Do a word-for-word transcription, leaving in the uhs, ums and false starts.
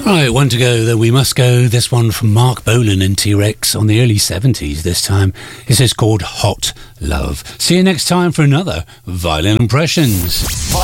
Right, one to go, then we must go. This one from Mark Bolan and T-Rex on the early seventies this time. This is called Hot Love. See you next time for another Violin Impressions.